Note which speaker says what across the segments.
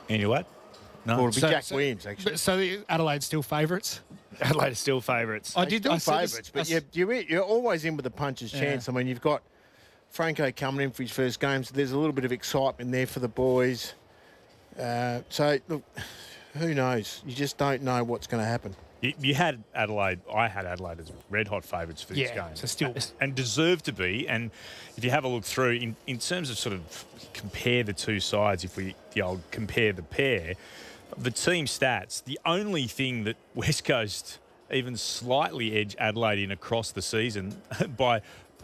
Speaker 1: Anyway, no.
Speaker 2: Or it'll be Jack Williams, actually.
Speaker 3: So Adelaide's still favourites?
Speaker 4: Adelaide are still favourites.
Speaker 2: They're still favourites, but you're always in with a puncher's chance. I mean, you've got Franco coming in for his first game, so there's a little bit of excitement there for the boys. So, look, who knows? You just don't know what's going to happen.
Speaker 1: You had Adelaide. I had Adelaide as red-hot favourites for this game.
Speaker 3: So still,
Speaker 1: and deserve to be. And if you have a look through, in terms of sort of compare the two sides, if we compare the pair, the team stats, the only thing that West Coast even slightly edge Adelaide in across the season by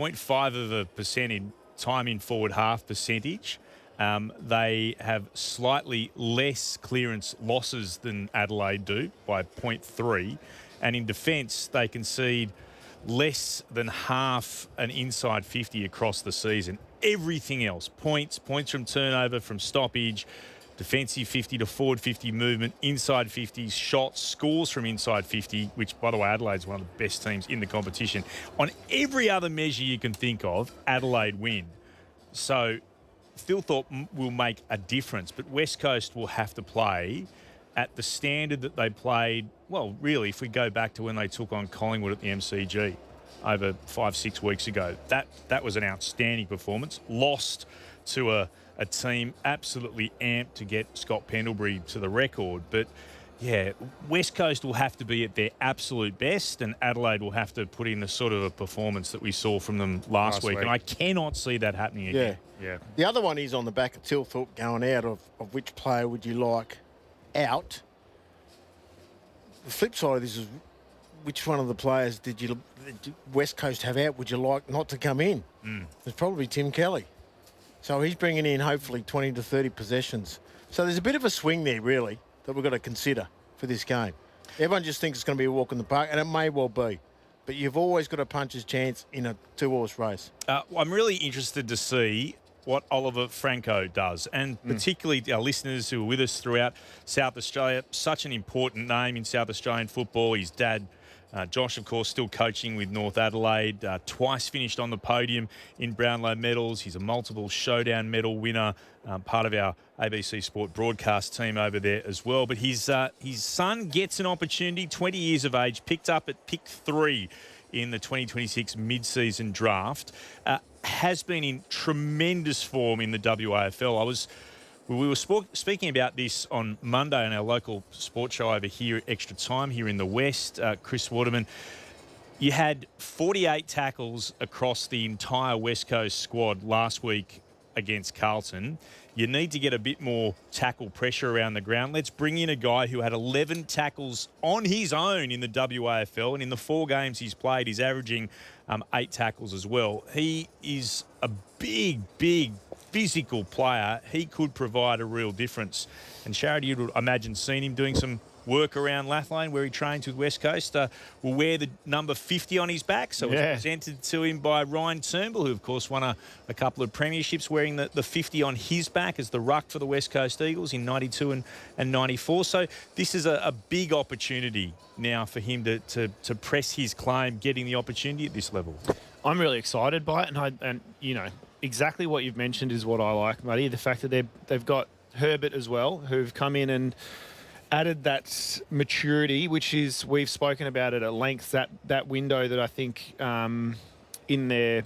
Speaker 1: 0.5% in time in forward half percentage. They have slightly less clearance losses than Adelaide do by 0.3. And in defence, they concede less than half an inside 50 across the season. Everything else, points from turnover, from stoppage, defensive 50 to forward 50 movement, inside 50s, shots, scores from inside 50, which, by the way, Adelaide's one of the best teams in the competition. On every other measure you can think of, Adelaide win. So Thilthorpe will make a difference, but West Coast will have to play at the standard that they played, well, really, if we go back to when they took on Collingwood at the MCG over 5-6 weeks ago. That was an outstanding performance. Lost to a team absolutely amped to get Scott Pendlebury to the record. But, yeah, West Coast will have to be at their absolute best, and Adelaide will have to put in the sort of a performance that we saw from them last week. And I cannot see that happening again.
Speaker 2: Yeah. The other one is on the back of Thilthorpe going out of which player would you like out. The flip side of this is which one of the players did West Coast have out would you like not to come in? It's probably Tim Kelly. So he's bringing in hopefully 20 to 30 possessions. So there's a bit of a swing there, really, that we've got to consider for this game. Everyone just thinks it's going to be a walk in the park, and it may well be. But you've always got a puncher's chance in a two-horse race.
Speaker 1: I'm really interested to see what Oliver Franco does, and particularly our listeners who are with us throughout South Australia. Such an important name in South Australian football. His dad, Josh, of course, still coaching with North Adelaide, twice finished on the podium in Brownlow medals. He's a multiple showdown medal winner, part of our ABC Sport broadcast team over there as well. But his son gets an opportunity, 20 years of age, picked up at pick 3 in the 2026 mid-season draft, has been in tremendous form in the WAFL. We were speaking about this on Monday on our local sports show over here at Extra Time here in the West. Chris Waterman, you had 48 tackles across the entire West Coast squad last week against Carlton. You need to get a bit more tackle pressure around the ground. Let's bring in a guy who had 11 tackles on his own in the WAFL, and in the 4 games he's played, he's averaging 8 tackles as well. He is a big physical player. He could provide a real difference. And Sharad, you'd imagine seen him doing some work around Lathlane where he trains with West Coast. Will wear the number 50 on his back. So it was presented to him by Ryan Turnbull, who, of course, won a couple of premierships wearing the 50 on his back as the ruck for the West Coast Eagles in 92 and 94. So this is a big opportunity now for him to press his claim, getting the opportunity at this level.
Speaker 4: I'm really excited by it. And you know, exactly what you've mentioned is what I like, Muddy. The fact that they've got Herbert as well, who've come in and added that maturity, which is, we've spoken about it at length, that window that I think in their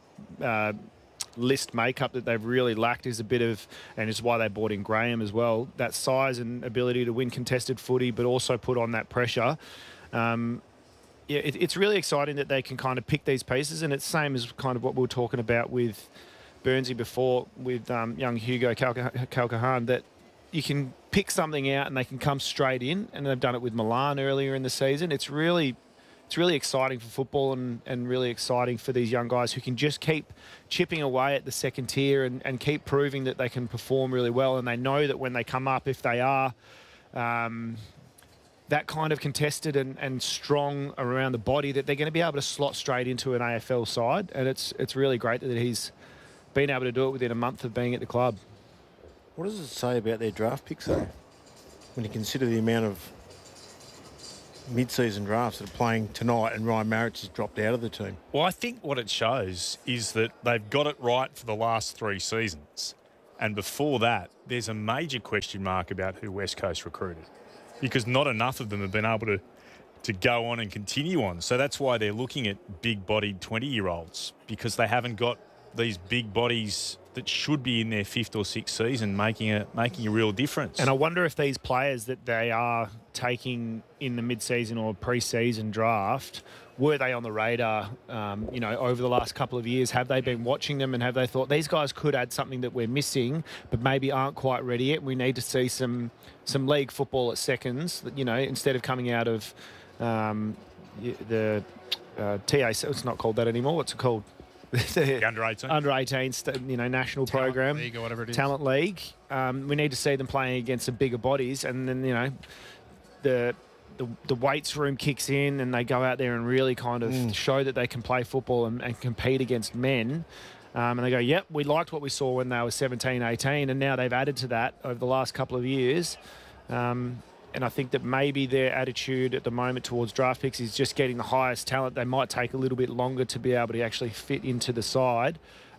Speaker 4: list makeup that they've really lacked is a bit of, and it's why they brought in Graham as well, that size and ability to win contested footy, but also put on that pressure. It's really exciting that they can kind of pick these pieces, and it's the same as kind of what we were talking about with Burnsy before, with young Hugo Calcahan, that you can pick something out and they can come straight in, and they've done it with Milan earlier in the season. It's really exciting for football and really exciting for these young guys who can just keep chipping away at the second tier and keep proving that they can perform really well. And they know that when they come up, if they are that kind of contested and strong around the body, that they're going to be able to slot straight into an AFL side. And it's really great that he's been able to do it within a month of being at the club.
Speaker 2: What does it say about their draft picks, though, when you consider the amount of mid-season drafts that are playing tonight and Ryan Marich has dropped out of the team?
Speaker 1: Well, I think what it shows is that they've got it right for the last 3 seasons. And before that, there's a major question mark about who West Coast recruited, because not enough of them have been able to go on and continue on. So that's why they're looking at big-bodied 20-year-olds, because they haven't got these big bodies that should be in their 5th or 6th season making a real difference.
Speaker 4: And I wonder if these players that they are taking in the mid-season or pre-season draft, were they on the radar, over the last couple of years? Have they been watching them and have they thought these guys could add something that we're missing but maybe aren't quite ready yet? We need to see some league football at seconds, instead of coming out of the TAC. It's not called that anymore. What's it called?
Speaker 1: The under 18.
Speaker 4: Under 18, national
Speaker 3: Talent
Speaker 4: program.
Speaker 3: League or whatever it is.
Speaker 4: Talent League. We need to see them playing against some bigger bodies, and then, the weights room kicks in and they go out there and really kind of show that they can play football and compete against men. And they go, yep, we liked what we saw when they were 17, 18, and now they've added to that over the last couple of years. And I think that maybe their attitude at the moment towards draft picks is just getting the highest talent. They might take a little bit longer to be able to actually fit into the side.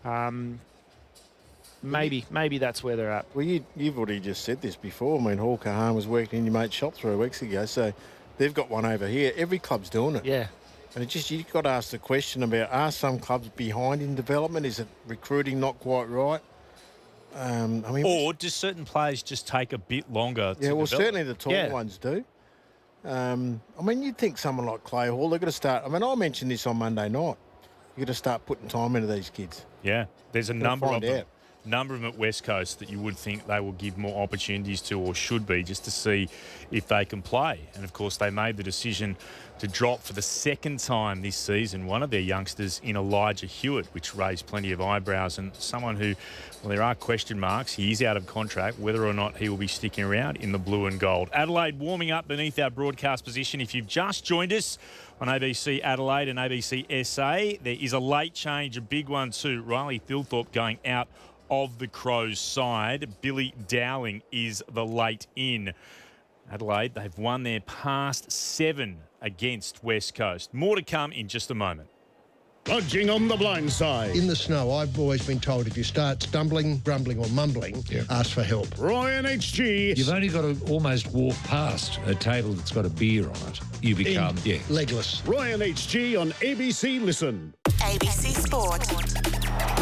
Speaker 4: Maybe that's where they're at.
Speaker 2: Well, you've already just said this before. I mean, Hall Kahan was working in your mate's shop 3 weeks ago, so they've got one over here. Every club's doing it.
Speaker 4: Yeah.
Speaker 2: And you've got to ask the question about, are some clubs behind in development? Is it recruiting not quite right?
Speaker 1: Or do certain players just take a bit longer to develop?
Speaker 2: Certainly the tall ones do. You'd think someone like Clay Hall, they've got to start. I mentioned this on Monday night. You've got to start putting time into these kids.
Speaker 1: Yeah, there's a number of them at West Coast that you would think they will give more opportunities to, or should be, just to see if they can play. And, of course, they made the decision to drop for the second time this season one of their youngsters in Elijah Hewitt, which raised plenty of eyebrows, and someone who, well, there are question marks. He is out of contract, whether or not he will be sticking around in the blue and gold. Adelaide warming up beneath our broadcast position. If you've just joined us on ABC Adelaide and ABC SA, there is a late change, a big one too. Riley Thilthorpe going out of the Crows side. Billy Dowling is the late in. Adelaide, they've won their past 7 against West Coast. More to come in just a moment.
Speaker 5: Lodging on the blind side.
Speaker 6: In the snow, I've always been told if you start stumbling, grumbling or mumbling, ask for help.
Speaker 5: Ryan HG.
Speaker 7: You've only got to almost walk past a table that's got a beer on it. You become,
Speaker 6: legless.
Speaker 5: Ryan HG on ABC Listen.
Speaker 8: ABC Sport.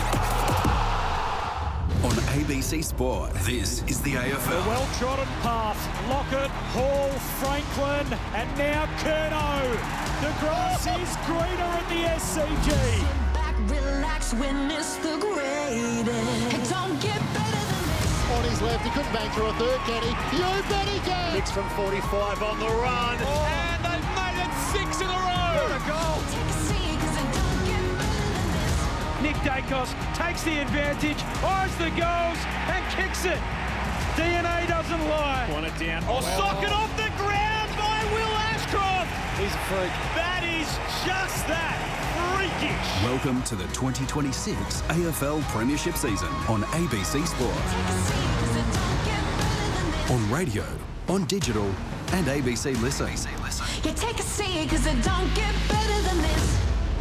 Speaker 9: On ABC Sport, this is the AFL.
Speaker 10: The well-trodden path. Lockett, Hall, Franklin, and now Curnow. The grass is greener at the SCG.
Speaker 8: Sit back, relax, witness the greatest. It don't get better than this.
Speaker 11: On his left, he couldn't bang through a third, can he? You bet he can.
Speaker 10: Kicks from 45 on the run. And they've made it 6 in a row. What a goal.
Speaker 8: Take a seat, 'cause it don't get better than this.
Speaker 10: Nick Dacos takes the advantage, eyes the goals, and kicks it. DNA doesn't lie.
Speaker 1: Want it down.
Speaker 10: Socket off the ground by Will Ashcroft.
Speaker 2: He's a freak.
Speaker 10: That is just that. Freakish.
Speaker 9: Welcome to the 2026 AFL Premiership season on ABC Sport.
Speaker 8: Take a seat, 'cause it don't get better than this.
Speaker 9: On radio, on digital, and ABC Listen.
Speaker 8: Yeah, take a seat, 'cause it don't get better than this.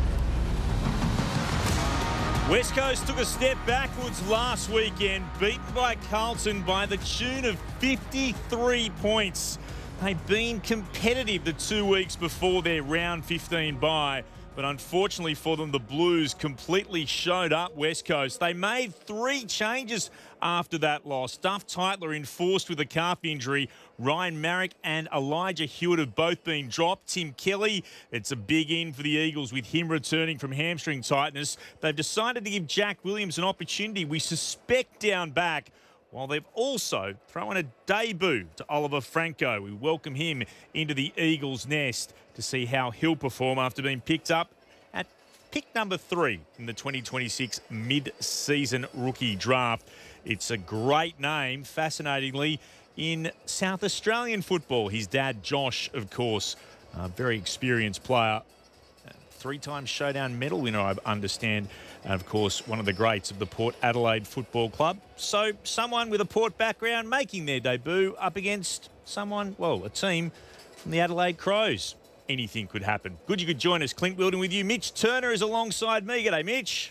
Speaker 1: West Coast took a step backwards last weekend, beaten by Carlton by the tune of 53 points. They'd been competitive the 2 weeks before their round 15 bye, but unfortunately for them, the Blues completely showed up West Coast. They made 3 changes after that loss. Duff Tytler enforced with a calf injury. Ryan Marrick and Elijah Hewitt have both been dropped. Tim Kelly, it's a big in for the Eagles with him returning from hamstring tightness. They've decided to give Jack Williams an opportunity, we suspect, down back, while they've also thrown a debut to Oliver Franco. We welcome him into the Eagles' nest to see how he'll perform after being picked up at pick number 3 in the 2026 mid-season rookie draft. It's a great name, fascinatingly, in South Australian football. His dad, Josh, of course, a very experienced player, 3-time Showdown medal winner, I understand, and of course, one of the greats of the Port Adelaide Football Club. So someone with a Port background making their debut up against a team from the Adelaide Crows. Anything could happen. Good you could join us. Clint Wilden with you. Mitch Turner is alongside me. G'day, Mitch.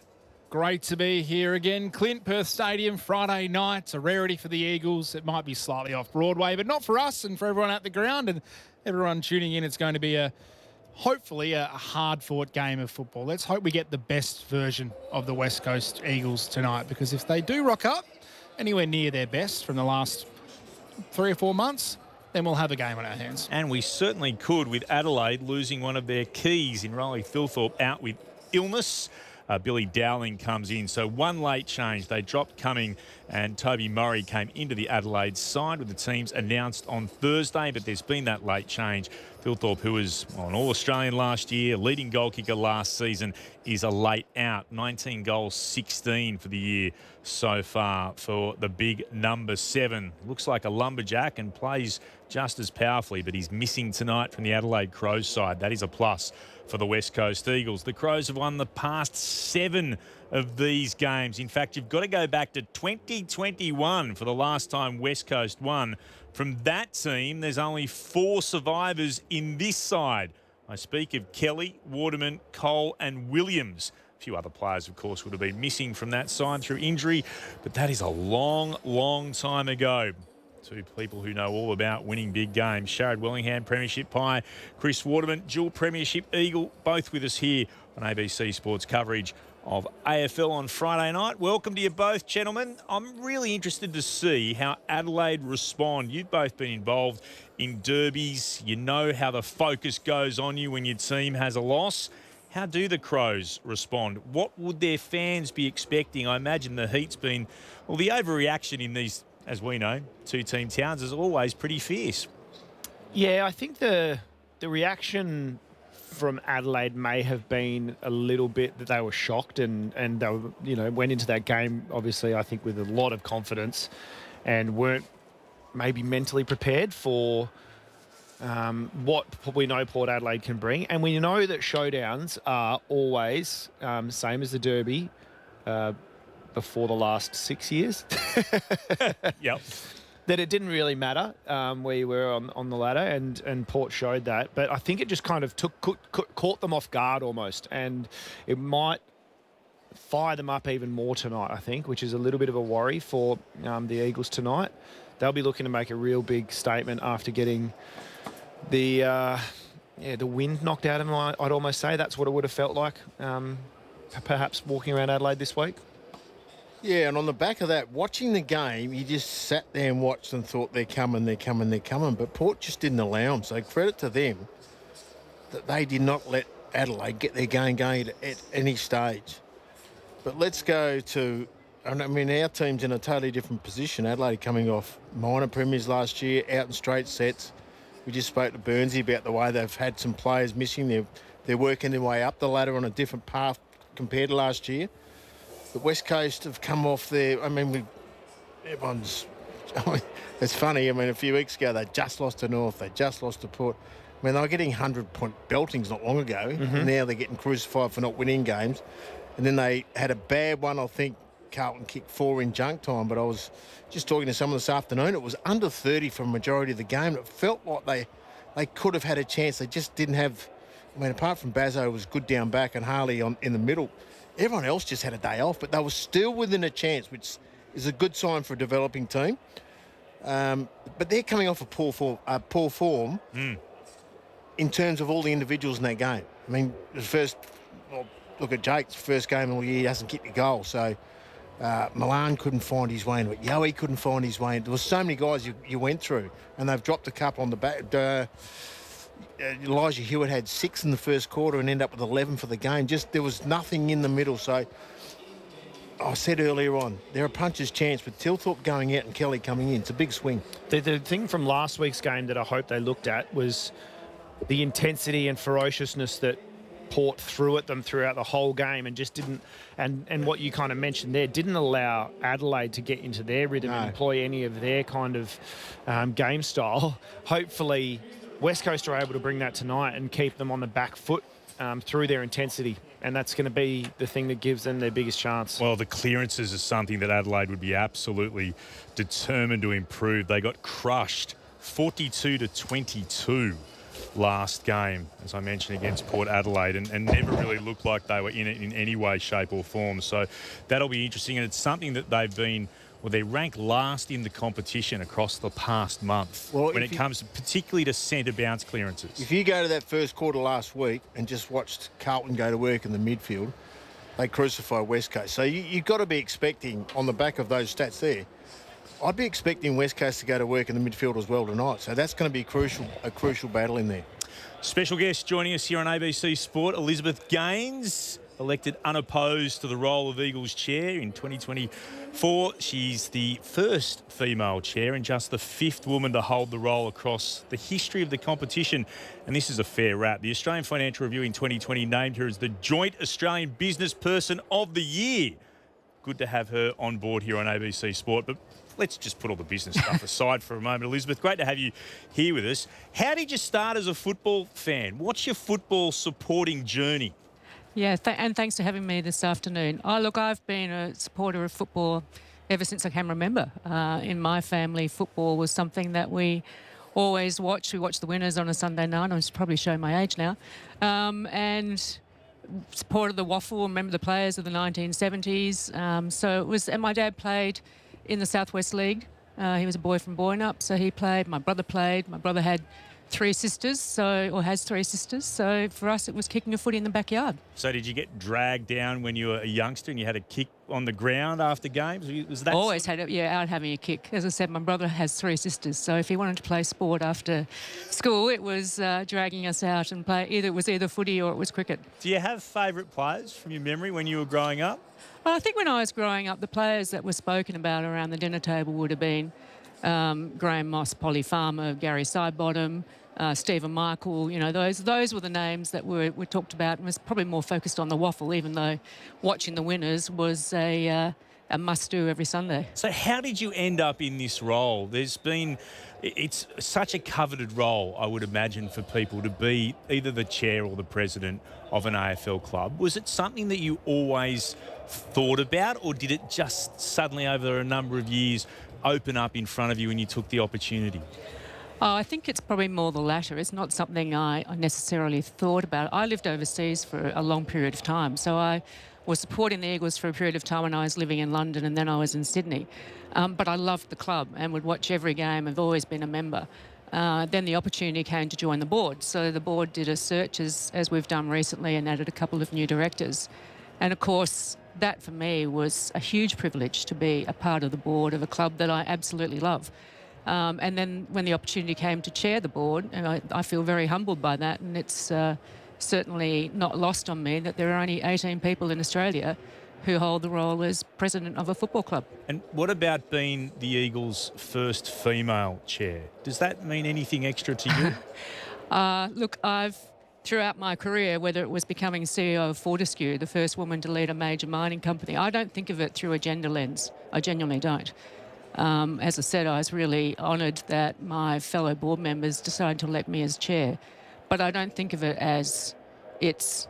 Speaker 3: Great to be here again. Clint, Perth Stadium, Friday night. It's a rarity for the Eagles. It might be slightly off Broadway, but not for us and for everyone at the ground and everyone tuning in. It's going to be hopefully a hard-fought game of football. Let's hope we get the best version of the West Coast Eagles tonight, because if they do rock up anywhere near their best from the last 3 or 4 months, then we'll have a game on our hands.
Speaker 1: And we certainly could, with Adelaide losing one of their keys in Riley Thilthorpe out with illness. Billy Dowling comes in. So one late change. They dropped Cumming and Toby Murray came into the Adelaide side with the teams announced on Thursday, but there's been that late change. Thilthorpe, who was an All-Australian last year, leading goal kicker last season, is a late out. 19 goals, 16 for the year so far for the big number 7. Looks like a lumberjack and plays just as powerfully, but he's missing tonight from the Adelaide Crows side. That is a plus for the West Coast Eagles. The Crows have won the past 7 of these games. In fact, you've got to go back to 2021 for the last time West Coast won. From that team, there's only 4 survivors in this side. I speak of Kelly, Waterman, Cole and Williams. A few other players, of course, would have been missing from that side through injury, but that is a long, long time ago. 2 people who know all about winning big games. Sharad Wellingham, Premiership Pie. Chris Waterman, dual Premiership Eagle, both with us here on ABC Sports coverage of AFL on Friday night. Welcome to you both, gentlemen. I'm really interested to see how Adelaide respond. You've both been involved in derbies. You know how the focus goes on you when your team has a loss. How do the Crows respond? What would their fans be expecting? I imagine the heat's been, well, the overreaction in these, as we know, 2-team towns is always pretty fierce.
Speaker 4: Yeah, I think the reaction from Adelaide may have been a little bit that they were shocked and they were, went into that game, obviously, I think, with a lot of confidence and weren't maybe mentally prepared for what we know Port Adelaide can bring. And we know that showdowns are always, same as the Derby, before the last 6 years.
Speaker 1: Yep.
Speaker 4: That it didn't really matter where you were on the ladder, and Port showed that. But I think it just kind of caught them off guard almost, and it might fire them up even more tonight, I think, which is a little bit of a worry for the Eagles tonight. They'll be looking to make a real big statement after getting the wind knocked out of them, I'd almost say. That's what it would have felt like, perhaps walking around Adelaide this week.
Speaker 2: Yeah, and on the back of that, watching the game, you just sat there and watched and thought they're coming. But Port just didn't allow them. So credit to them that they did not let Adelaide get their game going at any stage. But let's go to, I mean, our team's in a totally different position. Adelaide coming off minor premiers last year, out in straight sets. We just spoke to Burnsy about the way they've had some players missing. They're working their way up the ladder on a different path compared to last year. The West Coast have come off there. I mean, it's funny. I mean, a few weeks ago, they just lost to North. They just lost to Port. I mean, they were getting 100-point beltings not long ago. Mm-hmm. And now they're getting crucified for not winning games. And then they had a bad one. I think Carlton kicked 4 in junk time. But I was just talking to someone this afternoon. It was under 30 for a majority of the game. It felt like they could have had a chance. They just didn't have. I mean, apart from Bazzo, who was good down back, and Harley in the middle. Everyone else just had a day off, but they were still within a chance, which is a good sign for a developing team. But they're coming off a poor form in terms of all the individuals in that game. I mean, look at Jake's first game all year, he hasn't kicked a goal. So Milan couldn't find his way into it. Yowie couldn't find his way into it. There were so many guys you went through, and they've dropped a couple on the back. Elijah Hewitt had 6 in the first quarter and ended up with 11 for the game. Just there was nothing in the middle. So I said earlier on, they're a puncher's chance with Thilthorpe going out and Kelly coming in. It's a big swing.
Speaker 4: The thing from last week's game that I hope they looked at was the intensity and ferociousness that Port threw at them throughout the whole game and just didn't, and what you kind of mentioned there, didn't allow Adelaide to get into their rhythm and employ any of their kind of game style. Hopefully West Coast are able to bring that tonight and keep them on the back foot through their intensity. And that's going to be the thing that gives them their biggest chance.
Speaker 1: Well, the clearances is something that Adelaide would be absolutely determined to improve. They got crushed 42-22 last game, as I mentioned, against Port Adelaide, and never really looked like they were in it in any way, shape or form. So that'll be interesting, and it's something that they're ranked last in the competition across the past month when it comes particularly to centre bounce clearances.
Speaker 2: If you go to that first quarter last week and just watched Carlton go to work in the midfield, they crucify West Coast. So you've got to be expecting, on the back of those stats there, I'd be expecting West Coast to go to work in the midfield as well tonight. So that's going to be a crucial battle in there.
Speaker 1: Special guest joining us here on ABC Sport, Elizabeth Gaines, elected unopposed to the role of Eagles chair in 2024. She's the first female chair and just the fifth woman to hold the role across the history of the competition. And this is a fair rap. The Australian Financial Review in 2020 named her as the Joint Australian Business Person of the Year. Good to have her on board here on ABC Sport. But let's just put all the business stuff aside for a moment. Elizabeth, great to have you here with us. How did you start as a football fan? What's your football supporting journey?
Speaker 12: Yeah, and thanks for having me this afternoon. I've been a supporter of football ever since I can remember. In my family, football was something that we always watched. We watched the winners on a Sunday night. I'm probably showing my age now. And supported the Waffle, remember the players of the 1970s. So it was, and my dad played in the Southwest League. He was a boy from Boynup, so he played. My brother played. My brother had three sisters, or has three sisters. So for us, it was kicking a footy in the backyard.
Speaker 1: So did you get dragged down when you were a youngster and you had a kick on the ground after games? Was that
Speaker 12: always had it, out having a kick. As I said, my brother has three sisters, so if he wanted to play sport after school, it was dragging us out and play. It was either footy or it was cricket.
Speaker 1: Do you have favourite players from your memory when you were growing up?
Speaker 12: Well, I think when I was growing up, the players that were spoken about around the dinner table would have been Graham Moss, Polly Farmer, Gary Sidebottom, Stephen Michael. You know, those were the names that were talked about, and was probably more focused on the Waffle, even though watching the winners was a must-do every Sunday.
Speaker 1: So how did you end up in this role? It's such a coveted role, I would imagine, for people to be either the chair or the president of an AFL club. Was it something that you always thought about, or did it just suddenly over a number of years open up in front of you and you took the opportunity?
Speaker 12: Oh, I think it's probably more the latter. It's not something I necessarily thought about. I lived overseas for a long period of time, so I was supporting the Eagles for a period of time when I was living in London, and then I was in Sydney. But I loved the club and would watch every game. I've always been a member. Then the opportunity came to join the board. So the board did a search, as we've done recently, and added a couple of new directors. And of course, that for me was a huge privilege to be a part of the board of a club that I absolutely love. And then when the opportunity came to chair the board, and I feel very humbled by that, and it's certainly not lost on me that there are only 18 people in Australia who hold the role as president of a football club.
Speaker 1: And what about being the Eagles' first female chair? Does that mean anything extra to you?
Speaker 12: Look, throughout my career, whether it was becoming CEO of Fortescue, the first woman to lead a major mining company, I don't think of it through a gender lens. I genuinely don't. As I said, I was really honoured that my fellow board members decided to elect me as chair. But I don't think of it as it's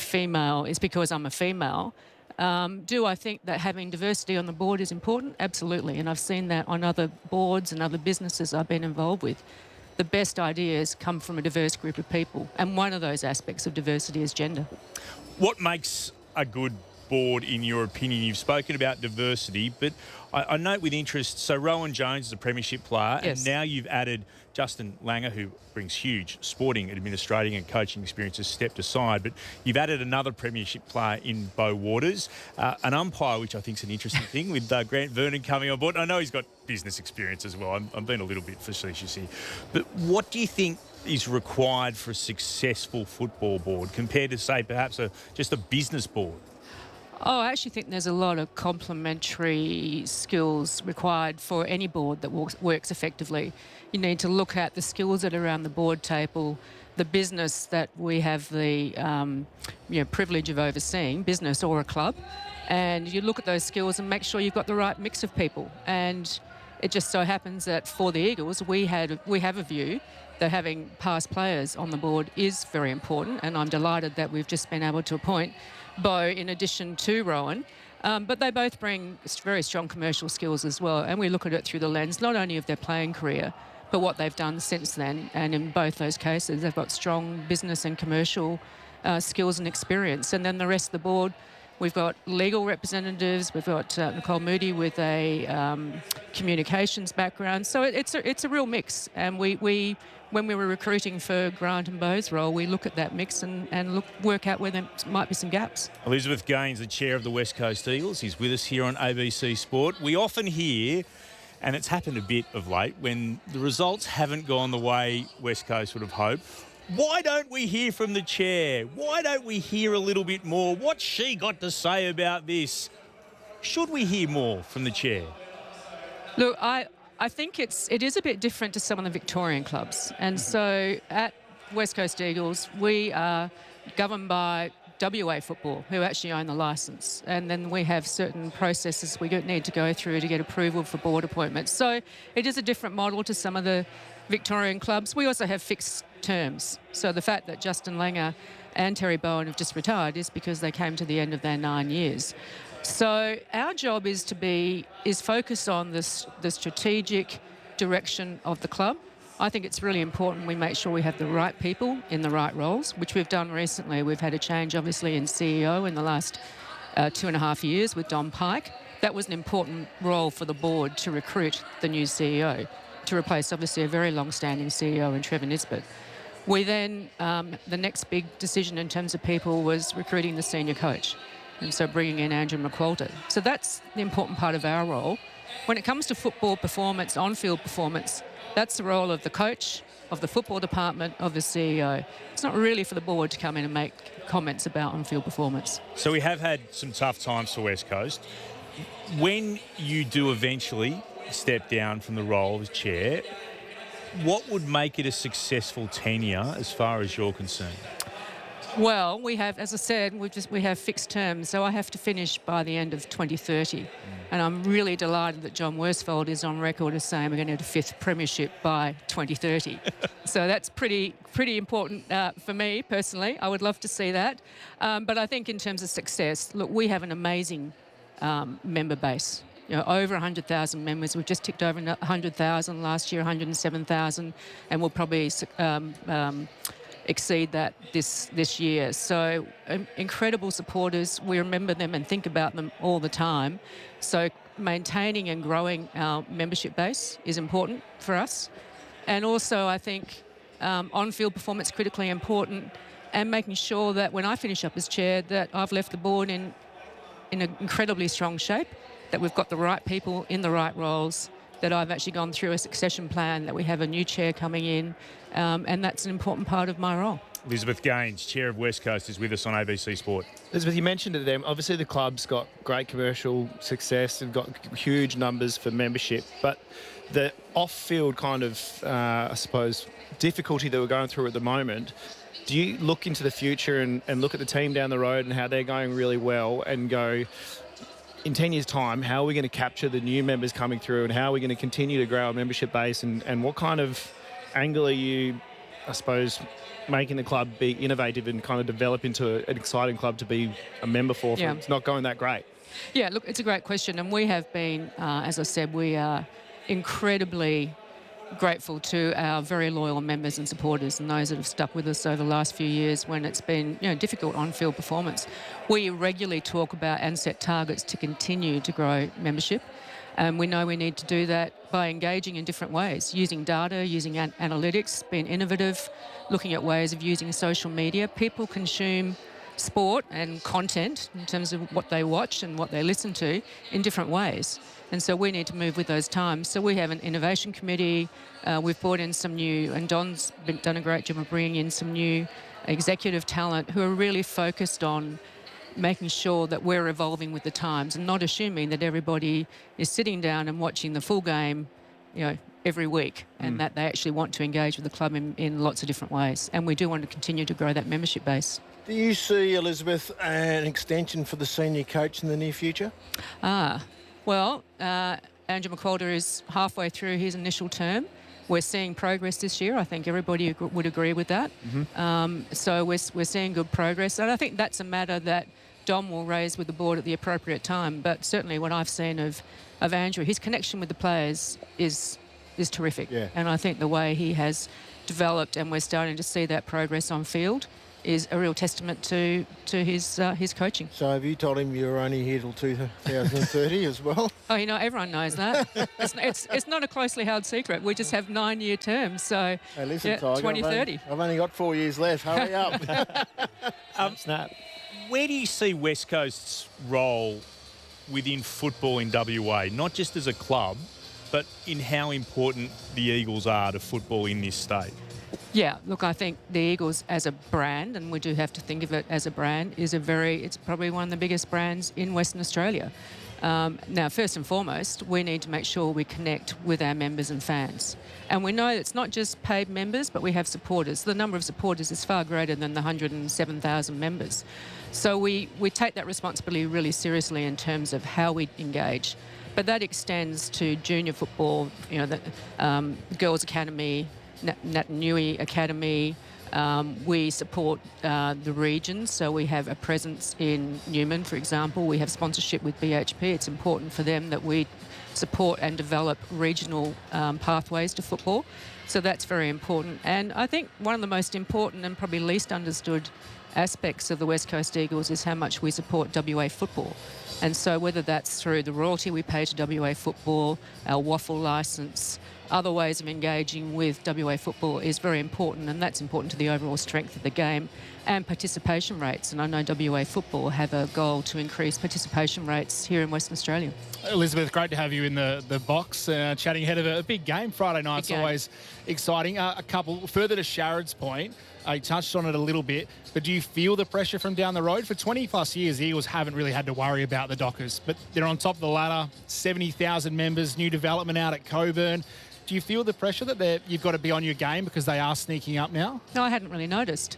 Speaker 12: because I'm a female. Do I think that having diversity on the board is important? Absolutely. And I've seen that on other boards and other businesses I've been involved with. The best ideas come from a diverse group of people. And one of those aspects of diversity is gender.
Speaker 1: What makes a good board, in your opinion? You've spoken about diversity, but I note with interest, so Rowan Jones is a premiership player,
Speaker 12: yes.
Speaker 1: And now you've added Justin Langer, who brings huge sporting, administrating and coaching experience, has stepped aside, but you've added another premiership player in Beau Waters, an umpire, which I think is an interesting thing, with Grant Vernon coming on board. I know he's got business experience as well. I'm being a little bit facetious here. But what do you think is required for a successful football board compared to, say, perhaps just a business board?
Speaker 12: Oh, I actually think there's a lot of complementary skills required for any board that works effectively. You need to look at the skills that are around the board table, the business that we have the privilege of overseeing, business or a club, and you look at those skills and make sure you've got the right mix of people. And it just so happens that for the Eagles, we have a view that having past players on the board is very important, and I'm delighted that we've just been able to appoint Beau in addition to Rowan. But they both bring very strong commercial skills as well, and we look at it through the lens not only of their playing career, But what they've done since then, and in both those cases, they've got strong business and commercial skills and experience. And then the rest of the board, we've got legal representatives, we've got Nicole Moody with a communications background. So it's a real mix. And we when we were recruiting for Grant and Bo's role, we look at that mix and work out where there might be some gaps.
Speaker 1: Elizabeth Gaines, the chair of the West Coast Eagles, is with us here on ABC Sport. We often hear, and it's happened a bit of late, when the results haven't gone the way West Coast would have hoped. Why don't we hear from the chair? Why don't we hear a little bit more? What's she got to say about this? Should we hear more from the chair?
Speaker 12: Look, I think it is a bit different to some of the Victorian clubs. And so at West Coast Eagles, we are governed by WA Football, who actually own the licence. And then we have certain processes we need to go through to get approval for board appointments. So it is a different model to some of the Victorian clubs. We also have fixed terms. So the fact that Justin Langer and Terry Bowen have just retired is because they came to the end of their 9 years. So our job is focused on the strategic direction of the club. I think it's really important we make sure we have the right people in the right roles, which we've done recently. We've had a change, obviously, in CEO in the last 2.5 years with Don Pike. That was an important role for the board to recruit the new CEO, to replace, obviously, a very long-standing CEO in Trevor Nisbet. We then, the next big decision in terms of people was recruiting the senior coach, and so bringing in Andrew McQualter. So that's the important part of our role. When it comes to football performance, on-field performance, that's the role of the coach, of the football department, of the CEO. It's not really for the board to come in and make comments about on-field performance.
Speaker 1: So we have had some tough times for West Coast. When you do eventually step down from the role as chair, what would make it a successful tenure as far as you're concerned?
Speaker 12: Well, we have, as I said, we have fixed terms, so I have to finish by the end of 2030. And I'm really delighted that John Worsfold is on record as saying we're going to have a fifth premiership by 2030. So that's pretty important for me personally. I would love to see that. But I think in terms of success, look, we have an amazing member base. You know, over 100,000 members. We've just ticked over 100,000 last year, 107,000, and we'll probably exceed that this year. So incredible supporters. We remember them and think about them all the time. So maintaining and growing our membership base is important for us. And also I think on-field performance critically important, and making sure that when I finish up as chair that I've left the board in an incredibly strong shape, that we've got the right people in the right roles, that I've actually gone through a succession plan, that we have a new chair coming in, and that's an important part of my role.
Speaker 1: Elizabeth Gaines, chair of West Coast, is with us on ABC Sport.
Speaker 4: Elizabeth, you mentioned it there. Obviously, the club's got great commercial success and got huge numbers for membership, but the off-field kind of, I suppose, difficulty that we're going through at the moment, do you look into the future and look at the team down the road and how they're going really well and go, in 10 years' time, how are we going to capture the new members coming through and how are we going to continue to grow our membership base and what kind of angle are you, I suppose, making the club be innovative and kind of develop into an exciting club to be a member for
Speaker 12: Yeah.
Speaker 4: It's not going that great?
Speaker 12: Yeah, look, it's a great question. And we have been, as I said, we are incredibly grateful to our very loyal members and supporters and those that have stuck with us over the last few years when it's been, difficult on-field performance. We regularly talk about and set targets to continue to grow membership. And we know we need to do that by engaging in different ways, using data, using analytics, being innovative, looking at ways of using social media. People consume sport and content in terms of what they watch and what they listen to in different ways. And so we need to move with those times. So we have an innovation committee. We've brought in some new, and Don's done a great job of bringing in some new executive talent who are really focused on making sure that we're evolving with the times and not assuming that everybody is sitting down and watching the full game, every week, and that they actually want to engage with the club in lots of different ways. And we do want to continue to grow that membership base.
Speaker 2: Do you see, Elizabeth, an extension for the senior coach in the near future?
Speaker 12: Well, Andrew McQualter is halfway through his initial term. We're seeing progress this year. I think everybody would agree with that. So we're seeing good progress. And I think that's a matter that Dom will raise with the board at the appropriate time. But certainly what I've seen of Andrew, his connection with the players is is terrific.
Speaker 2: Yeah.
Speaker 12: And I think the way he has developed, and we're starting to see that progress on field, is a real testament to his coaching.
Speaker 2: So have you told him you're only here till 2030 as well?
Speaker 12: Oh, everyone knows that. it's not a closely held secret. We just have 9-year terms, so
Speaker 2: Hey, listen, Tiger,
Speaker 12: 2030.
Speaker 2: I've only got 4 years left. Hurry up.
Speaker 4: Snap.
Speaker 1: Where do you see West Coast's role within football in WA, not just as a club, but in how important the Eagles are to football in this state?
Speaker 12: Yeah, look, I think the Eagles as a brand, and we do have to think of it as a brand, it's probably one of the biggest brands in Western Australia. Now, first and foremost, we need to make sure we connect with our members and fans. And we know it's not just paid members, but we have supporters. The number of supporters is far greater than the 107,000 members. So we take that responsibility really seriously in terms of how we engage. But that extends to junior football, the Girls Academy, Natanui Academy. We support the regions, so we have a presence in Newman, for example. We have sponsorship with BHP. It's important for them that we support and develop regional pathways to football. So that's very important. And I think one of the most important and probably least understood aspects of the West Coast Eagles is how much we support WA football. And so whether that's through the royalty we pay to WA football, our waffle licence, other ways of engaging with WA football is very important, and that's important to the overall strength of the game and participation rates. And I know WA football have a goal to increase participation rates here in Western Australia.
Speaker 3: Elizabeth, great to have you in the box, chatting ahead of a big game. Friday night's always exciting. A couple further to Sharon's point. I touched on it a little bit, but do you feel the pressure from down the road? For 20 plus years, the Eagles haven't really had to worry about the Dockers, but they're on top of the ladder, 70,000 members, new development out at Coburn. Do you feel the pressure that you've got to be on your game because they are sneaking up now?
Speaker 12: No, I hadn't really noticed.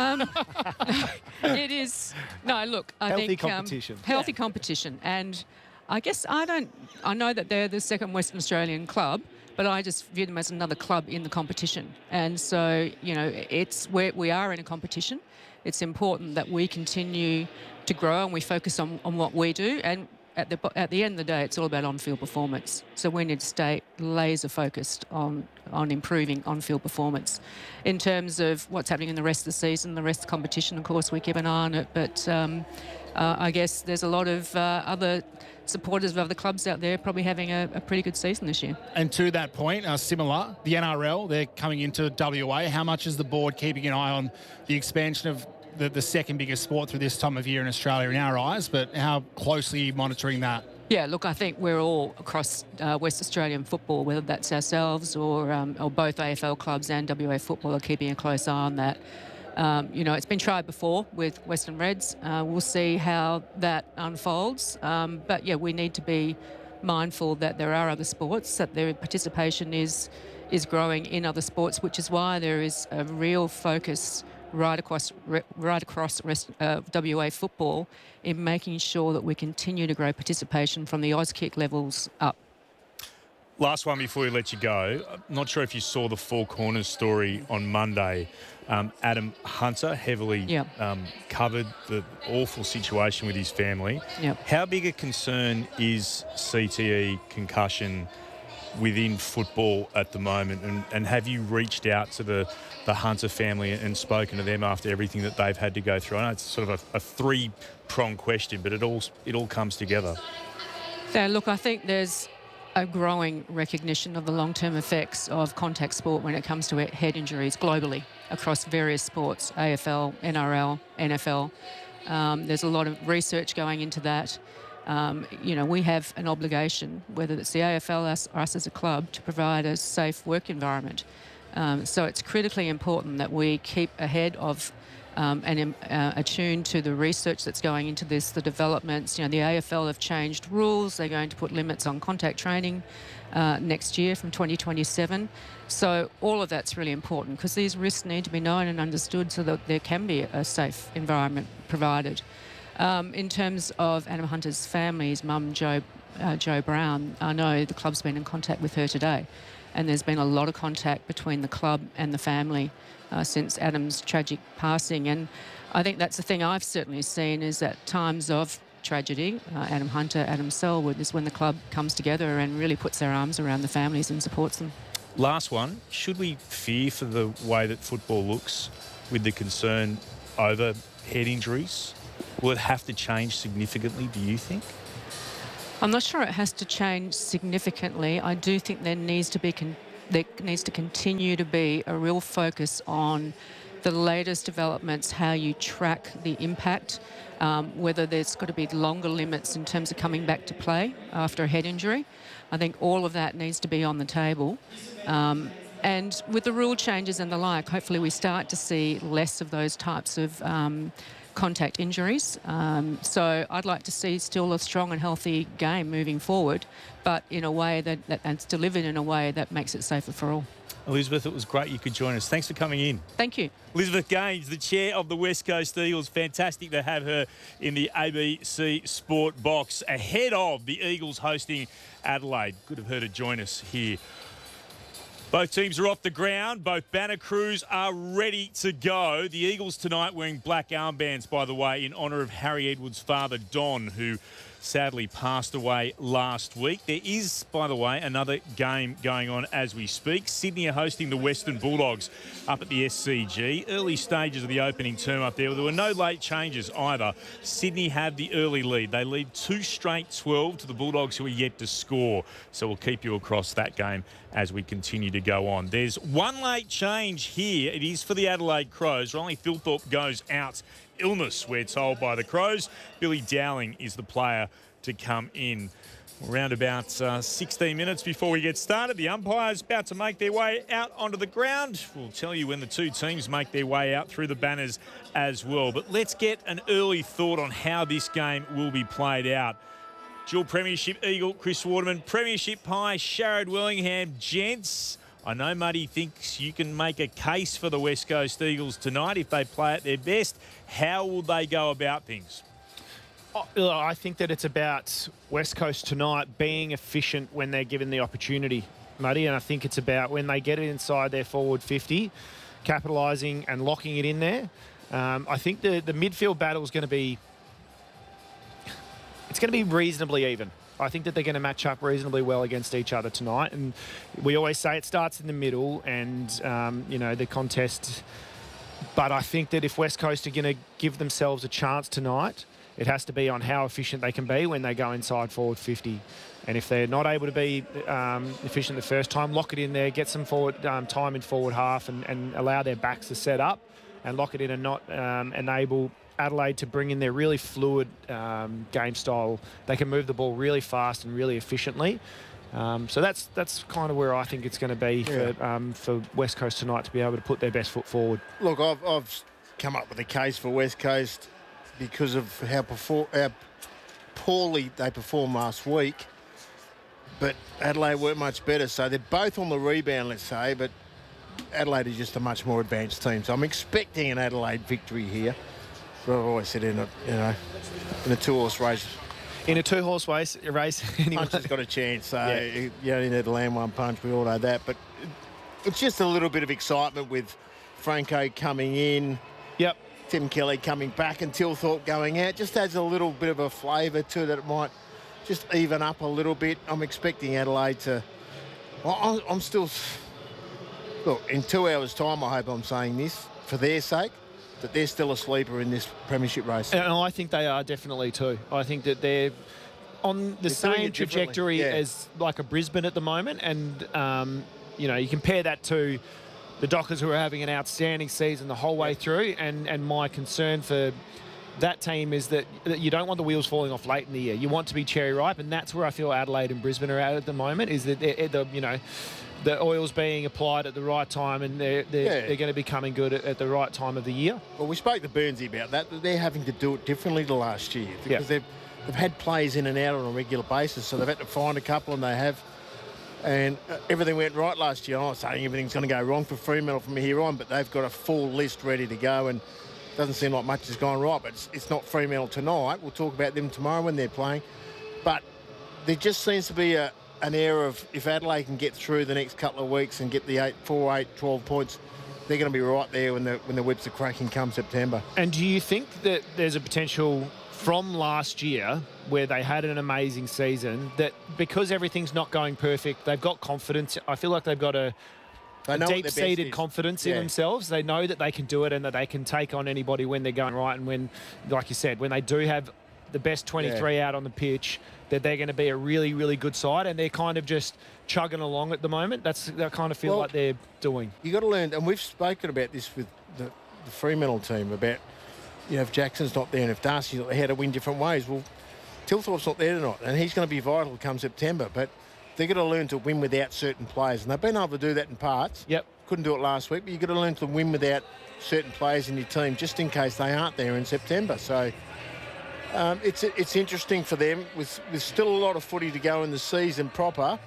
Speaker 12: It is... No, look, I
Speaker 4: healthy
Speaker 12: think...
Speaker 4: competition.
Speaker 12: Healthy competition. And I guess I know that they're the second Western Australian club, but I just view them as another club in the competition. And so, it's where we are in a competition. It's important that we continue to grow and we focus on what we do. And at the end of the day, it's all about on-field performance. So we need to stay laser focused on improving on-field performance. In terms of what's happening in the rest of the season, the rest of the competition, of course, we keep an eye on it. But I guess there's a lot of other supporters of other clubs out there probably having a pretty good season this year.
Speaker 3: And to that point, similar, the NRL, they're coming into WA. How much is the board keeping an eye on the expansion of the second biggest sport through this time of year in Australia in our eyes, but how closely are you monitoring that?
Speaker 12: Yeah, look, I think we're all across West Australian football, whether that's ourselves or both AFL clubs and WA football are keeping a close eye on that. It's been tried before with Western Reds. We'll see how that unfolds. But, yeah, we need to be mindful that there are other sports, that their participation is growing in other sports, which is why there is a real focus right across WA football in making sure that we continue to grow participation from the Auskick levels up.
Speaker 1: Last one before we let you go. I'm not sure if you saw the Four Corners story on Monday. Adam Hunter heavily covered the awful situation with his family.
Speaker 12: Yep.
Speaker 1: How big a concern is CTE, concussion, within football at the moment? And have you reached out to the Hunter family and spoken to them after everything that they've had to go through? I know it's sort of a three-pronged question, but it all comes together.
Speaker 12: So, look, I think there's a growing recognition of the long-term effects of contact sport when it comes to head injuries globally across various sports, AFL, NRL, NFL. There's a lot of research going into that. We have an obligation, whether it's the AFL or us as a club, to provide a safe work environment. So it's critically important that we keep ahead of and attuned to the research that's going into this, the developments. The AFL have changed rules. They're going to put limits on contact training next year from 2027. So all of that's really important because these risks need to be known and understood so that there can be a safe environment provided. In terms of Adam Hunter's family, his mum, Jo Brown, I know the club's been in contact with her today, and there's been a lot of contact between the club and the family since Adam's tragic passing. And I think that's the thing I've certainly seen is at times of tragedy, Adam Hunter, Adam Selwood, is when the club comes together and really puts their arms around the families and supports them.
Speaker 1: Last one, should we fear for the way that football looks with the concern over head injuries? Will it have to change significantly, do you think?
Speaker 12: I'm not sure it has to change significantly. I do think there needs to continue to be a real focus on the latest developments, how you track the impact, whether there's got to be longer limits in terms of coming back to play after a head injury. I think all of that needs to be on the table. And with the rule changes and the like, hopefully we start to see less of those types of contact injuries. So I'd like to see still a strong and healthy game moving forward, but in a way that it's delivered in a way that makes it safer for all.
Speaker 1: Elizabeth, it was great you could join us. Thanks for coming in.
Speaker 12: Thank you.
Speaker 1: Elizabeth Gaines, the chair of the West Coast Eagles. Fantastic to have her in the ABC Sport box ahead of the Eagles hosting Adelaide. Good to have her to join us here. Both teams are off the ground. Both banner crews are ready to go. The Eagles tonight wearing black armbands, by the way, in honour of Harry Edwards' father, Don, who sadly passed away last week. There is, by the way, another game going on as we speak. Sydney are hosting the Western Bulldogs up at the SCG. Early stages of the opening term up there. There were no late changes either. Sydney have the early lead. They lead 2 straight 12 to the Bulldogs, who are yet to score. So we'll keep you across that game as we continue to go on. There's one late change here. It is for the Adelaide Crows. Riley Philthorpe goes out. Illness, we're told by the Crows. Billy Dowling is the player to come in. Around about 16 minutes before we get started, the umpires about to make their way out onto the ground. We'll tell you when the two teams make their way out through the banners as well. But let's get an early thought on how this game will be played out. Dual Premiership Eagle, Chris Waterman, Premiership Pie, Sharrod Wellingham, gents. I know Muddy thinks you can make a case for the West Coast Eagles tonight if they play at their best. How will they go about things?
Speaker 4: I think that it's about West Coast tonight being efficient when they're given the opportunity, Muddy, and I think it's about when they get it inside their forward 50, capitalising and locking it in there. I think the midfield battle is going to be... It's going to be reasonably even. I think that they're going to match up reasonably well against each other tonight. And we always say it starts in the middle and, the contest. But I think that if West Coast are going to give themselves a chance tonight, it has to be on how efficient they can be when they go inside forward 50. And if they're not able to be efficient the first time, lock it in there, get some forward time in forward half and allow their backs to set up and lock it in and not enable Adelaide to bring in their really fluid game style. They can move the ball really fast and really efficiently. So that's kind of where I think it's going to be for West Coast tonight to be able to put their best foot forward.
Speaker 2: Look, I've come up with a case for West Coast because of how poorly they performed last week. But Adelaide weren't much better. So they're both on the rebound, let's say, but Adelaide is just a much more advanced team. So I'm expecting an Adelaide victory here. But I've always said in a two-horse race.
Speaker 4: In a two-horse race, anyone
Speaker 2: punch has got a chance. So you only need to land one punch. We all know that. But it's just a little bit of excitement with Franco coming in.
Speaker 4: Yep.
Speaker 2: Tim Kelly coming back and Tilthorpe going out. Just adds a little bit of a flavour to that. It might just even up a little bit. I'm expecting Adelaide to... I'm still... Look, in 2 hours' time, I hope I'm saying this for their sake, that they're still a sleeper in this premiership race.
Speaker 4: And I think they are definitely too. I think that they're on the same trajectory as like a Brisbane at the moment. And, you compare that to the Dockers, who are having an outstanding season the whole way through. And my concern for that team is that you don't want the wheels falling off late in the year. You want to be cherry ripe. And that's where I feel Adelaide and Brisbane are at the moment, is that the oil's being applied at the right time, and they're going to be coming good at the right time of the year.
Speaker 2: Well, we spoke to Burnsy about that they're having to do it differently to last year because they've had players in and out on a regular basis, so they've had to find a couple, and they have. And everything went right last year. I'm not saying everything's going to go wrong for Fremantle from here on, but they've got a full list ready to go, and it doesn't seem like much has gone right, but it's not Fremantle tonight. We'll talk about them tomorrow when they're playing. But there just seems to be an air of, if Adelaide can get through the next couple of weeks and get the 12 points, they're going to be right there when the whips are cracking come September.
Speaker 4: And do you think that there's a potential from last year, where they had an amazing season, that because everything's not going perfect, they've got confidence. I feel like they've got a deep-seated confidence in themselves. They know that they can do it and that they can take on anybody when they're going right. And when, like you said, when they do have the best 23 out on the pitch, that they're going to be a really, really good side. And they're kind of just chugging along at the moment. They kind of feel like they're doing.
Speaker 2: You got to learn, and we've spoken about this with the Fremantle team about, if Jackson's not there and if Darcy's not there, how to win different ways. Well, Tilthorpe's not there tonight, and he's going to be vital come September. But they're going to learn to win without certain players, and they've been able to do that in parts.
Speaker 4: Yep.
Speaker 2: Couldn't do it last week, but you've got to learn to win without certain players in your team, just in case they aren't there in September. So it's interesting for them, with still a lot of footy to go in the season proper,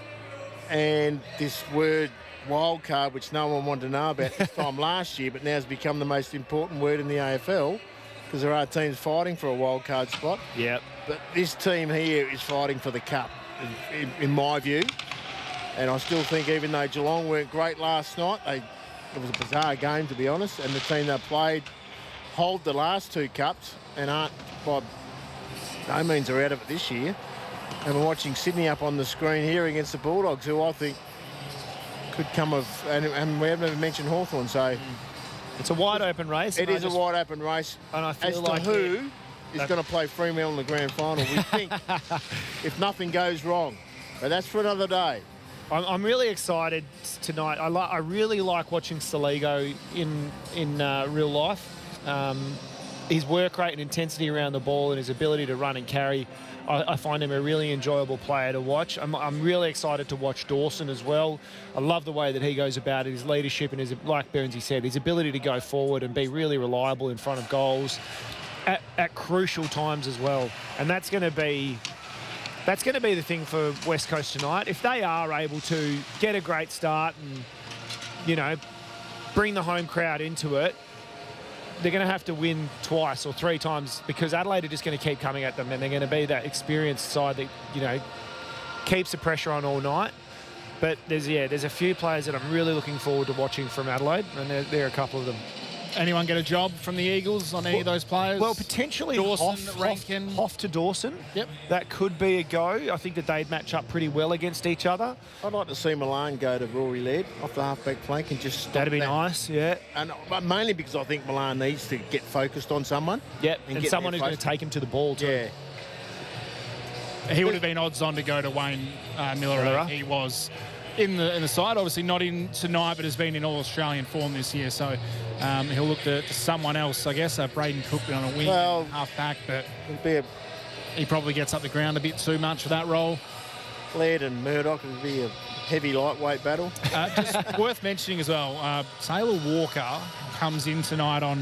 Speaker 2: and this word wild card, which no one wanted to know about this time last year, but now has become the most important word in the AFL, because there are teams fighting for a wild card spot.
Speaker 4: Yep.
Speaker 2: But this team here is fighting for the cup, in my view. And I still think, even though Geelong weren't great last night, it was a bizarre game, to be honest, and the team they played hold the last two cups and aren't, by no means are out of it this year. And we're watching Sydney up on the screen here against the Bulldogs, who I think could come of, and we haven't even mentioned Hawthorn, so
Speaker 4: it's a wide open race.
Speaker 2: It is a wide open race.
Speaker 4: And I feel
Speaker 2: as
Speaker 4: like
Speaker 2: to who is going to play Fremantle in the grand final, we think, if nothing goes wrong. But that's for another day.
Speaker 4: I'm really excited tonight. I really like watching Saligo in real life. His work rate and intensity around the ball and his ability to run and carry, I find him a really enjoyable player to watch. I'm really excited to watch Dawson as well. I love the way that he goes about it, his leadership and like Burnsy said, his ability to go forward and be really reliable in front of goals at crucial times as well. And that's going to be the thing for West Coast tonight. If they are able to get a great start and, bring the home crowd into it, they're going to have to win twice or three times, because Adelaide are just going to keep coming at them, and they're going to be that experienced side that, keeps the pressure on all night. But there's a few players that I'm really looking forward to watching from Adelaide, and there are a couple of them.
Speaker 3: Anyone get a job from the Eagles on any of those players?
Speaker 4: Well, potentially
Speaker 3: Dawson, Rankin.
Speaker 4: Hoff to Dawson.
Speaker 3: Yep.
Speaker 4: That could be a go. I think that they'd match up pretty well against each other.
Speaker 2: I'd like to see Milan go to Rory Laird off the halfback flank and just stop
Speaker 4: That'd be nice, yeah.
Speaker 2: And mainly because I think Milan needs to get focused on someone.
Speaker 4: Yep, and someone who's going to take him to the ball too.
Speaker 2: Yeah.
Speaker 3: He would have been odds on to go to Wayne Miller. He was in the side, obviously not in tonight, but has been in all Australian form this year. So he'll look to someone else, I guess. Braden Cook on a wing, half back, but he probably gets up the ground a bit too much for that role.
Speaker 2: Laird and Murdoch would be a heavy lightweight battle.
Speaker 3: Just worth mentioning as well, Taylor Walker comes in tonight on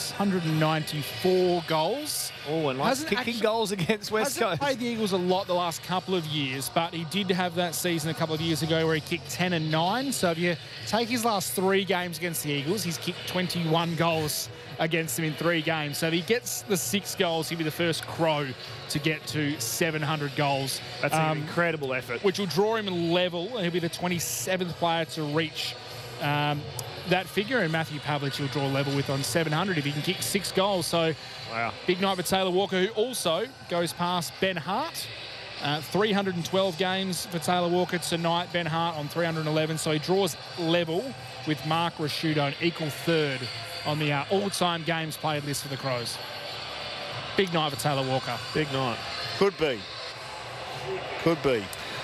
Speaker 3: 694 goals.
Speaker 4: Oh, and likes kicking goals against West Coast.
Speaker 3: Hasn't played the Eagles a lot the last couple of years, but he did have that season a couple of years ago where he kicked 10 and 9. So if you take his last 3 games against the Eagles, he's kicked 21 goals against them in 3 games. So if he gets the 6 goals, he'll be the first Crow to get to 700 goals.
Speaker 4: That's an incredible effort.
Speaker 3: Which will draw him level, and he'll be the 27th player to reach that figure, and Matthew Pavlich will draw level with on 700 if he can kick 6 goals. So,
Speaker 4: wow,
Speaker 3: big night for Taylor Walker, who also goes past Ben Hart. 312 games for Taylor Walker tonight. Ben Hart on 311, so he draws level with Mark Rashudo, an equal third on the all-time games played list for the Crows. Big night for Taylor Walker.
Speaker 4: Big night.
Speaker 2: Could be. Could be.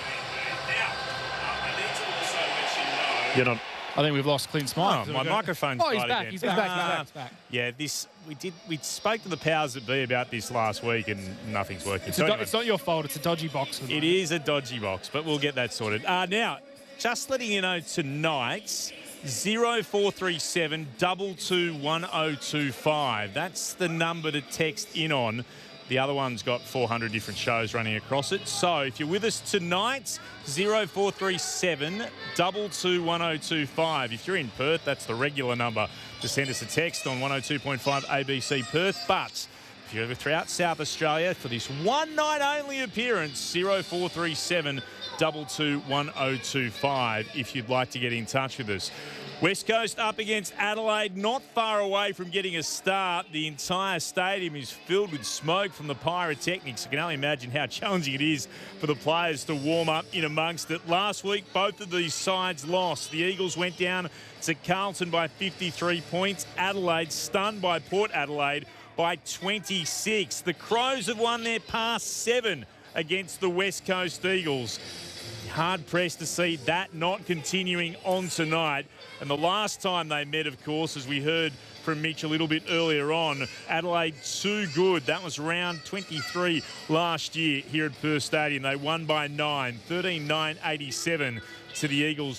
Speaker 4: You're not.
Speaker 3: I think we've lost Clint's mic.
Speaker 1: My microphone's
Speaker 3: he's
Speaker 1: died
Speaker 3: back.
Speaker 1: again.
Speaker 3: He's back. He's back.
Speaker 1: Yeah, we spoke to the powers that be about this last week, and nothing's working.
Speaker 3: It's not your fault. It's a dodgy box.
Speaker 1: It is a dodgy box, but we'll get that sorted. Now, just letting you know, tonight's 0437 22 1025. That's the number to text in on. The other one's got 400 different shows running across it. So if you're with us tonight, 0437 22 1025. If you're in Perth, that's the regular number to send us a text on 102.5 ABC Perth. But if you're throughout South Australia for this one night only appearance, 0437 822-1025 if you'd like to get in touch with us. West Coast up against Adelaide, not far away from getting a start. The entire stadium is filled with smoke from the pyrotechnics. I can only imagine how challenging it is for the players to warm up in amongst it. Last week, both of these sides lost. The Eagles went down to Carlton by 53 points. Adelaide stunned by Port Adelaide by 26. The Crows have won their past 7 against the West Coast Eagles. Hard-pressed to see that not continuing on tonight. And the last time they met, of course, as we heard from Mitch a little bit earlier on, Adelaide too good. That was round 23 last year here at Perth Stadium. They won by 9, 13-9-87 to the Eagles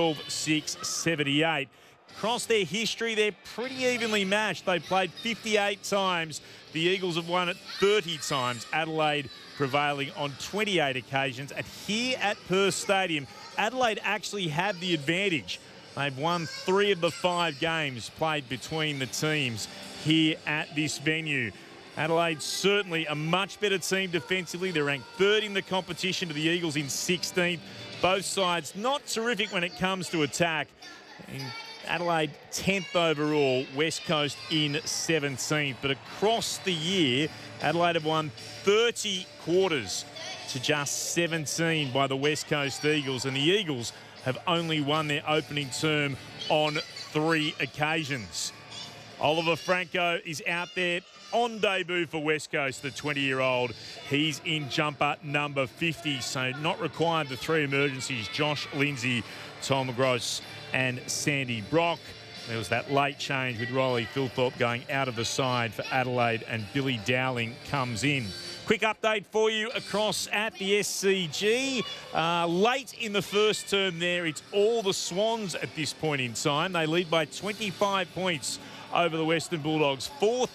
Speaker 1: 12-6-78. Across their history, they're pretty evenly matched. They played 58 times. The Eagles have won it 30 times. Adelaide prevailing on 28 occasions. And here at Perth Stadium, Adelaide actually have the advantage. They've won 3 of the 5 games played between the teams here at this venue. Adelaide certainly a much better team defensively. They're ranked 3rd in the competition to the Eagles in 16th. Both sides not terrific when it comes to attack. In Adelaide 10th overall, West Coast in 17th. But across the year, Adelaide have won 30 quarters to just 17 by the West Coast Eagles. And the Eagles have only won their opening term on 3 occasions. Oliver Franco is out there on debut for West Coast, the 20-year-old. He's in jumper number 50, so not required the 3 emergencies. Josh Lindsay, Tom Gross and Sandy Brock. There was that late change with Riley Philthorpe going out of the side for Adelaide, and Billy Dowling comes in. Quick update for you across at the SCG. Late in the first term there, it's all the Swans at this point in time. They lead by 25 points over the Western Bulldogs,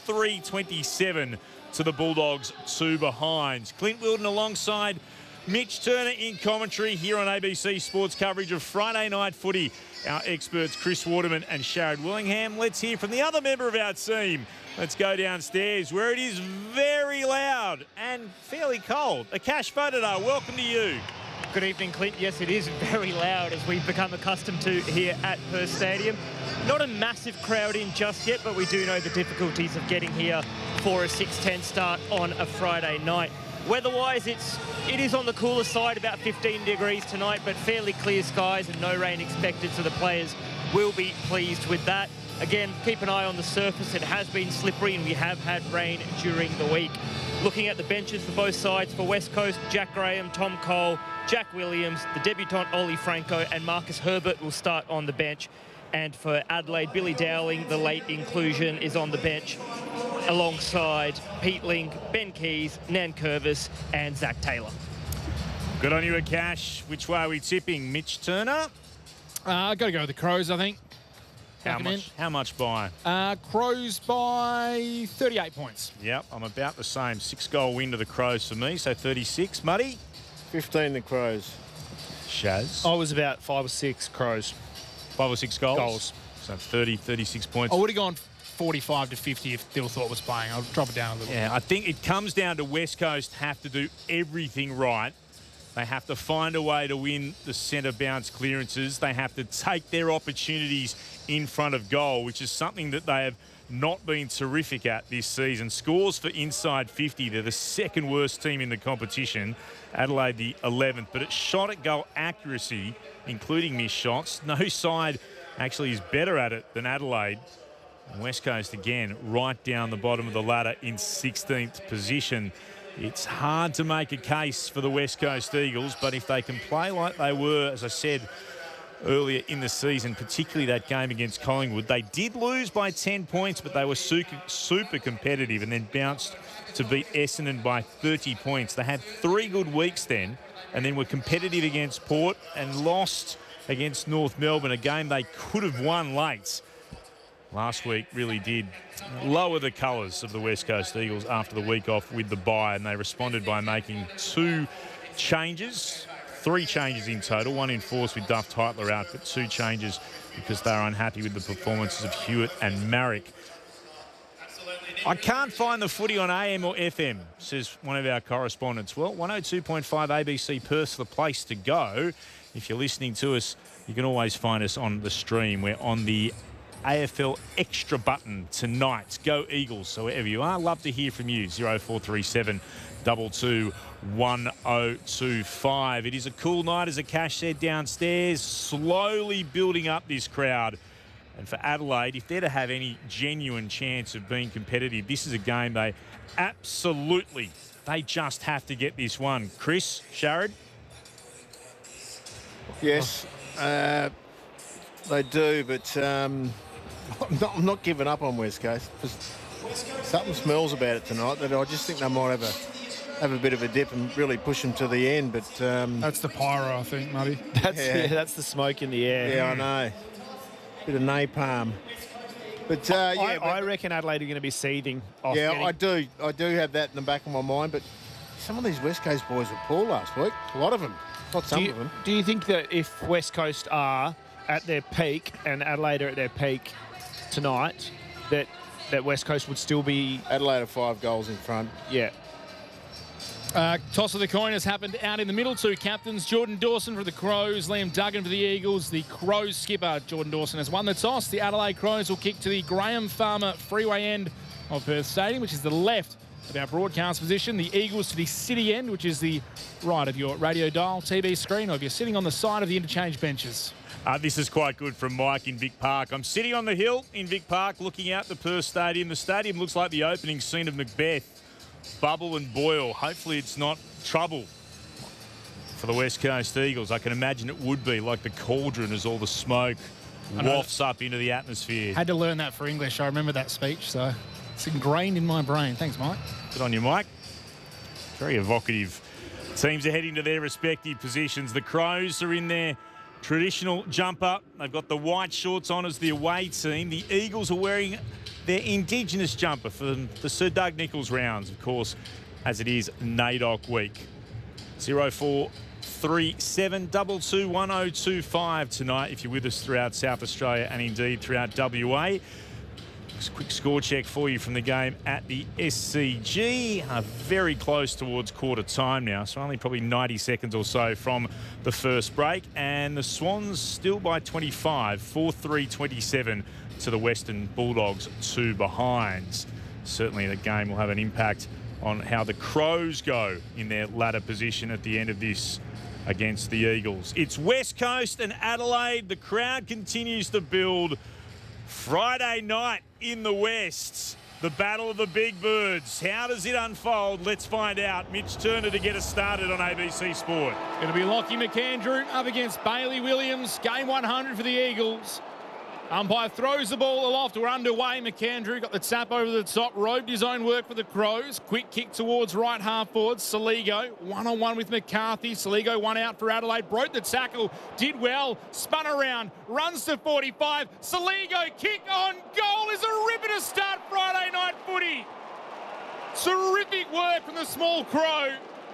Speaker 1: 4-3-27 to the Bulldogs 2 behind. Clint Wilden alongside Mitch Turner in commentary here on ABC Sports coverage of Friday night footy. Our experts Chris Waterman and Sharad Willingham. Let's hear from the other member of our team. Let's go downstairs where it is very loud and fairly cold. Akash Fotadar, welcome to you.
Speaker 13: Good evening, Clint. Yes, it is very loud, as we've become accustomed to here at Perth Stadium. Not a massive crowd in just yet, but we do know the difficulties of getting here for a 6:10 start on a Friday night. Weather-wise, it is on the cooler side, about 15 degrees tonight, but fairly clear skies and no rain expected, so the players will be pleased with that. Again, keep an eye on the surface. It has been slippery and we have had rain during the week. Looking at the benches for both sides, for West Coast, Jack Graham, Tom Cole, Jack Williams, the debutant Ollie Franco and Marcus Herbert will start on the bench. And for Adelaide, Billy Dowling, the late inclusion, is on the bench alongside Pete Link, Ben Keys, Nan Curvis and Zach Taylor.
Speaker 1: Good on you, Akash. Which way are we tipping? Mitch Turner?
Speaker 3: I've got to go with the Crows, I think.
Speaker 1: How much by?
Speaker 3: Crows by 38 points.
Speaker 1: Yep, I'm about the same. 6-goal win to the Crows for me, so 36. Muddy?
Speaker 2: 15 the Crows.
Speaker 1: Shaz?
Speaker 4: I was about 5 or 6 Crows.
Speaker 1: 5 or 6 goals? So 30, 36 points.
Speaker 3: I would have gone 45 to 50 if Philthorpe was playing. I'll drop it down a little bit.
Speaker 1: Yeah, I think it comes down to West Coast have to do everything right. They have to find a way to win the centre bounce clearances. They have to take their opportunities in front of goal, which is something that they have not been terrific at this season. Scores for inside 50. They're the 2nd worst team in the competition. Adelaide the 11th. But it's shot at goal accuracy, including missed shots. No side actually is better at it than Adelaide. And West Coast, again, right down the bottom of the ladder in 16th position. It's hard to make a case for the West Coast Eagles, but if they can play like they were, as I said earlier in the season, particularly that game against Collingwood, they did lose by 10 points, but they were super competitive and then bounced to beat Essendon by 30 points. They had 3 good weeks then and then were competitive against Port and lost against North Melbourne, a game they could have won late. Last week really did lower the colours of the West Coast Eagles after the week off with the bye, and they responded by making 2 changes, 3 changes in total, 1 in force with Duff Tytler out, but 2 changes because they were unhappy with the performances of Hewitt and Marrick. I can't find the footy on AM or FM, says one of our correspondents. Well, 102.5 ABC Perth's the place to go. If you're listening to us, you can always find us on the stream. We're on the AFL Extra button tonight. Go Eagles. So wherever you are, love to hear from you. 0437 22 1025. It is a cool night, as Akash said, downstairs, slowly building up this crowd. And for Adelaide, if they're to have any genuine chance of being competitive, this is a game they just have to get this one. Chris, Sharad?
Speaker 2: Yes, they do, but I'm not giving up on West Coast. Something smells about it tonight that I just think they might have a bit of a dip and really push them to the end. But
Speaker 3: that's the pyro, I think, Muddy.
Speaker 4: That's the smoke in the air.
Speaker 2: Yeah, I know. Bit of napalm. But
Speaker 4: I reckon Adelaide are going to be seething.
Speaker 2: I do have that in the back of my mind. But some of these West Coast boys were poor last week. A lot of them, not some of them.
Speaker 4: Do you think that if West Coast are at their peak and Adelaide are at their peak tonight, that West Coast would still be...
Speaker 2: Adelaide are 5 goals in front.
Speaker 4: Yeah.
Speaker 3: Toss of the coin has happened out in the middle. 2 captains, Jordan Dawson for the Crows, Liam Duggan for the Eagles. The Crows skipper, Jordan Dawson, has won the toss. The Adelaide Crows will kick to the Graham Farmer freeway end of Perth Stadium, which is the left of our broadcast position. The Eagles to the city end, which is the right of your radio dial, TV screen, or if you're sitting on the side of the interchange benches.
Speaker 1: This is quite good from Mike in Vic Park. I'm sitting on the hill in Vic Park looking out the Perth Stadium. The stadium looks like the opening scene of Macbeth. Bubble and boil. Hopefully it's not trouble for the West Coast Eagles. I can imagine it would be like the cauldron as all the smoke wafts up into the atmosphere.
Speaker 3: Had to learn that for English. I remember that speech, so it's ingrained in my brain. Thanks, Mike.
Speaker 1: Good on you, Mike. Very evocative. Teams are heading to their respective positions. The Crows are in their traditional jumper. They've got the white shorts on as the away team. The Eagles are wearing their Indigenous jumper for the Sir Doug Nicholls rounds, of course, as it is NAIDOC week. 0437 22 1025 tonight if you're with us throughout South Australia and indeed throughout WA. Just a quick score check for you from the game at the SCG. Very close towards quarter time now, so only probably 90 seconds or so from the first break. And the Swans still by 25, 4-3-27 to the Western Bulldogs, 2 behinds. Certainly the game will have an impact on how the Crows go in their ladder position at the end of this against the Eagles. It's West Coast and Adelaide. The crowd continues to build. Friday night in the West, the battle of the big birds. How does it unfold? Let's find out. Mitch Turner to get us started on ABC Sport.
Speaker 3: It'll be Lockie McAndrew up against Bailey Williams. Game 100 for the Eagles. Umpire throws the ball aloft. We're underway. McAndrew got the tap over the top, robed his own work for the Crows. Quick kick towards right half forward. Saligo one-on-one with McCarthy. Saligo one out for Adelaide. Broke the tackle. Did well. Spun around. Runs to 45. Saligo kick on goal is a ripper to start Friday night footy. Terrific work from the small Crow.